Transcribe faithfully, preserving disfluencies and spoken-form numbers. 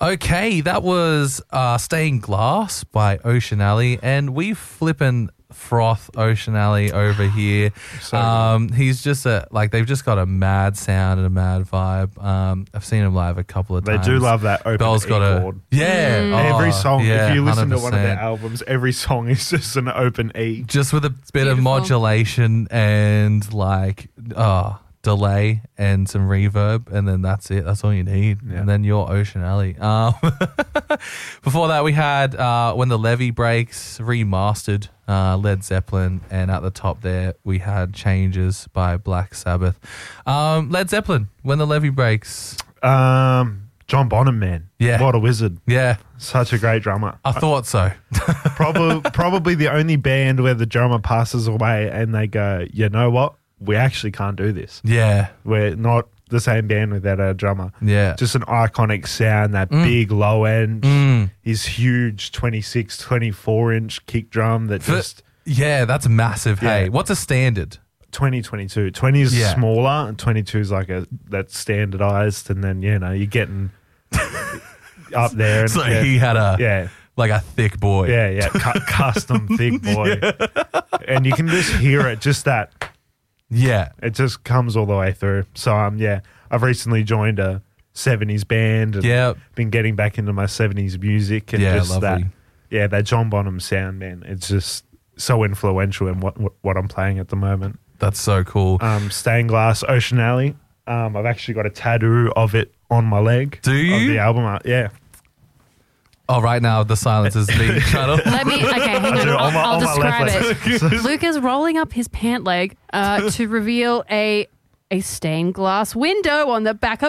Okay, that was uh, Stained Glass by Ocean Alley, and we flippin' froth Ocean Alley over here. So um, he's just a like they've just got a mad sound and a mad vibe. Um, I've seen him live a couple of They times. do love that open Bell's E got a chord. yeah. Mm. oh, Every song, yeah, if you listen to one of their one hundred percent. albums, every song is just an open E. Just with a bit of Beautiful. modulation and like oh delay and some reverb, and then that's it. That's all you need. Yeah. And then you're Ocean Alley. Um, before that, we had uh, When the Levee Breaks remastered, uh, Led Zeppelin, and at the top there we had Changes by Black Sabbath. Um, Led Zeppelin, When the Levee Breaks. Um, John Bonham, man. Yeah. What a wizard. Yeah, Such a great drummer. I thought so. Probably, probably the only band where the drummer passes away and they go, you know what? We actually can't do this. Yeah, We're not the same band without our drummer. yeah. Just an iconic sound, that big low end, Mm. his huge twenty-six, twenty-four inch kick drum that For- just yeah, that's massive. Hey, Yeah. what's a standard? twenty, twenty-two. twenty is Yeah. smaller and twenty-two is like a that's standardized, and then you know you're getting up there. And, So yeah, he had a yeah, like a thick boy. yeah, yeah, cu- custom thick boy, and you can just hear it. Just that Yeah. it just comes all the way through. So um, yeah, I've recently joined a seventies band and Yeah. been getting back into my seventies music and Yeah, just lovely. that, yeah, that John Bonham sound, man. It's just so influential in what what, what I'm playing at the moment. That's so cool. Um, Stained Glass, Ocean Alley. Um, I've actually got a tattoo of it on my leg. Do Of you? the album art, yeah. Oh, right now the silence is being cut off. Let me, okay, hang on. do it I'll, on my- I'll on my left describe leg. it. Luke is rolling up his pant leg uh, to reveal a a stained glass window on the back of